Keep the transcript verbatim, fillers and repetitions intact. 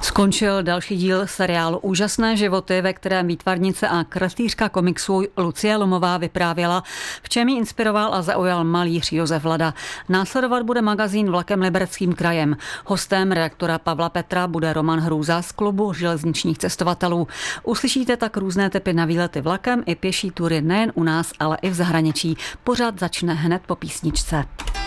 Skončil další díl seriálu Úžasné životy, ve kterém výtvarnice a kreslířka komiksů Lucie Lumová vyprávěla, v čem ji inspiroval a zaujal malíř Josef Lada. Následovat bude magazín Vlakem Libereckým krajem. Hostem redaktora Pavla Petra bude Roman Hrůza z klubu železničních cestovatelů. Uslyšíte tak různé typy na výlety vlakem i pěší tury nejen u nás, ale i v zahraničí. Pořád začne hned po písničce.